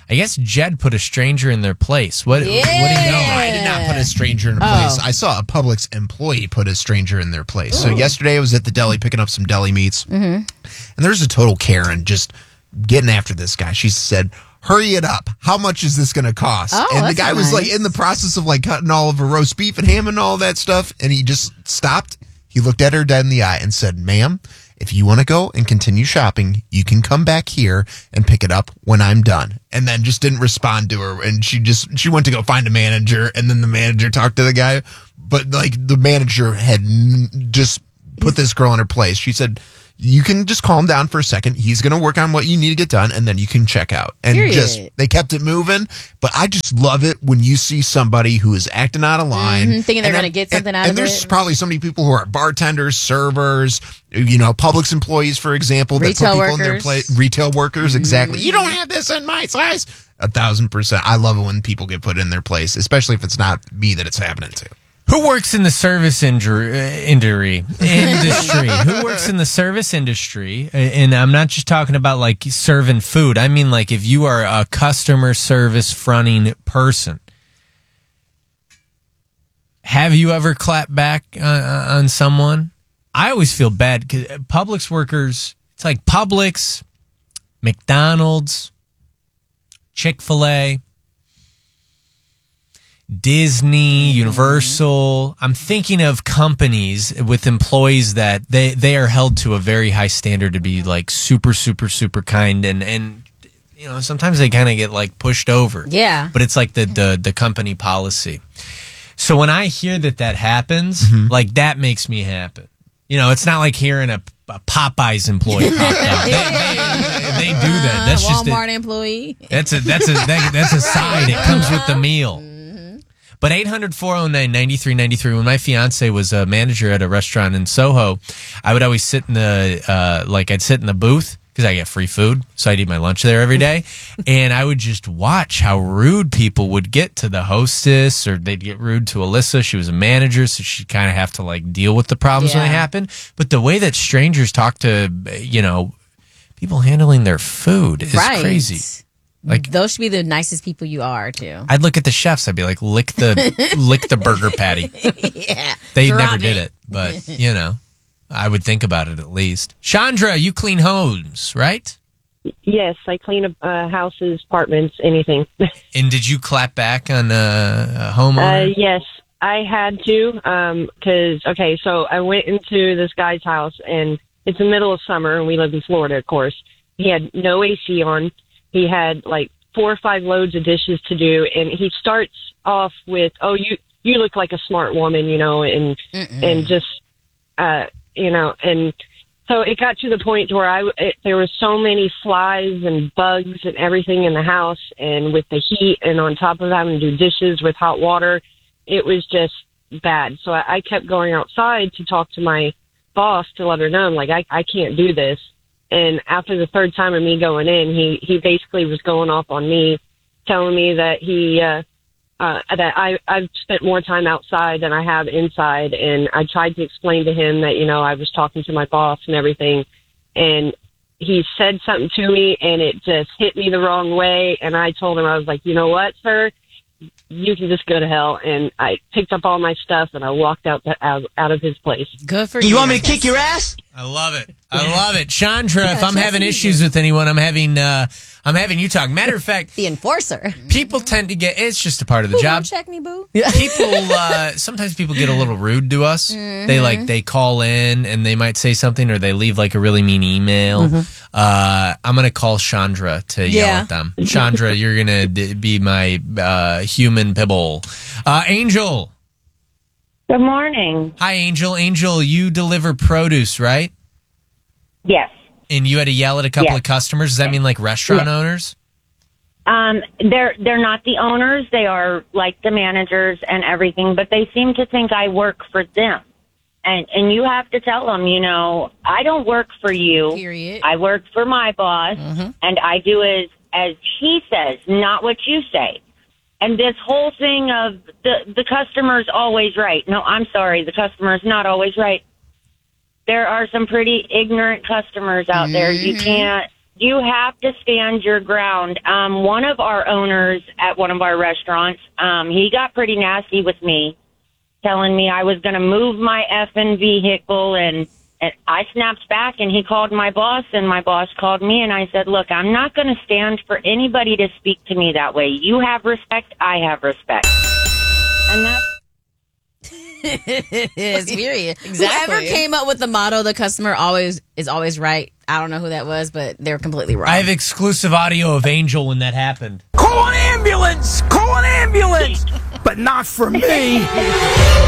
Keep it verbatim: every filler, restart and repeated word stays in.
I guess Jed put a stranger in their place. What, Yeah. what do you know? No, I did not put a stranger in a place. Oh. I saw a Publix employee put a stranger in their place. So yesterday I was at the deli picking up some deli meats, mm-hmm. and there's a total Karen just getting after this guy. She said, hurry it up. How much is this going to cost? Oh, and the that's guy was nice. like in the process of like cutting all of her roast beef and ham and all that stuff, and he just stopped. He looked at her dead in the eye and said, ma'am, if you want to go and continue shopping, you can come back here and pick it up when I'm done. And then just didn't respond to her. And she just, she went to go find a manager, and then the manager talked to the guy. But like the manager had n- just put this girl in her place. She said, you can just calm down for a second. He's going to work on what you need to get done, and then you can check out. And Period. just, they kept it moving. But I just love it when you see somebody who is acting out of line. Mhm, thinking they're And gonna then- get something and, out and of there's it. probably so many people who are bartenders, servers, you know, Publix employees, for example, that Retail put people in their workers. place. Retail workers, exactly. You don't have this in my size. A thousand percent. I love it when people get put in their place, especially if it's not me that it's happening to. Who works in the service injury, uh, injury industry? Who works in the service industry? And I'm not just talking about like serving food. I mean, like if you are a customer service fronting person, have you ever clapped back uh, on someone? I always feel bad because Publix workers, it's like Publix, McDonald's, Chick-fil-A, Disney, Universal. I'm thinking of companies with employees that they, they are held to a very high standard to be like super, super, super kind. And, and you know, sometimes they kind of get like pushed over. Yeah. But it's like the, the, the company policy. So when I hear that that happens, like that makes me happen. You know, it's not like hearing a, a Popeyes employee pop out. They, they, they do that. That's just Walmart a, employee. that's a that's a that, that's a side. It comes with the meal. But eight hundred, four oh nine, nine three nine three, when my fiance was a manager at a restaurant in Soho, I would always sit in the, uh, like I'd sit in the booth because I get free food. So I'd eat my lunch there every day. And I would just watch how rude people would get to the hostess, or they'd get rude to Alyssa. She was a manager, so she'd kind of have to like deal with the problems when they Yeah. happen. But the way that strangers talk to, you know, people handling their food is Right. crazy. Like, Those should be the nicest people you are, too. I'd look at the chefs. I'd be like, lick the lick the burger patty. Yeah. They Drop never did it, but you know, I would think about it at least. Chandra, you clean homes, right? Yes, I clean uh, houses, apartments, anything. And did you clap back on uh, a Uh, homeowner? yes, I had to, um 'cause okay, so I went into this guy's house, and it's the middle of summer, and we live in Florida, of course. He had no A C on. He had like four or five loads of dishes to do, and he starts off with, "Oh, you you look like a smart woman," you know, and Mm-mm. and just uh, you know, and so it got to the point where I it, there were so many flies and bugs and everything in the house, and with the heat, and on top of having to do dishes with hot water, it was just bad. So I, I kept going outside to talk to my boss to let her know, I'm like, I, I can't do this. And after the third time of me going in, he, he basically was going off on me, telling me that he, uh, uh, that I, I've spent more time outside than I have inside. And I tried to explain to him that, you know, I was talking to my boss and everything. And he said something to me, and it just hit me the wrong way. And I told him, I was like, you know what, sir? You can just go to hell. And I picked up all my stuff, and I walked out, out, out of his place. Good for you. You want me to kick your ass? I love it. I love it. Chandra, if I'm that's having easy. issues with anyone, I'm having uh, I'm having you talk. Matter of fact, The enforcer. people tend to get, it's just a part of the Boo, job. don't check me, boo. People uh sometimes people get a little rude to us. They like they call in and they might say something, or they leave like a really mean email. uh I'm gonna call Chandra to yell Yeah. at them. Chandra, you're gonna d- be my uh human pibble. uh Angel, Good morning. hi. Angel. Angel, you deliver produce, right? Yes. And you had to yell at a couple Yes. of customers. Does that mean like restaurant owners? Um, they're they're not the owners. They are like the managers and everything, but they seem to think I work for them. And and you have to tell them, you know, I don't work for you. Period. I work for my boss, and I do as as he says, not what you say. And this whole thing of the the customer's always right. No, I'm sorry, the customer's not always right. There are some pretty ignorant customers out there. You can't You have to stand your ground. Um, one of our owners at one of our restaurants, um, he got pretty nasty with me, telling me I was going to move my effing vehicle, and, and I snapped back, and he called my boss, and my boss called me, and I said, look, I'm not going to stand for anybody to speak to me that way. You have respect, I have respect. And that's It's period. Exactly. Whoever came up with the motto, the customer always is always right. I don't know who that was, but they're completely wrong. I have exclusive audio of Angel when that happened. Call an ambulance! Call an ambulance! But not for me!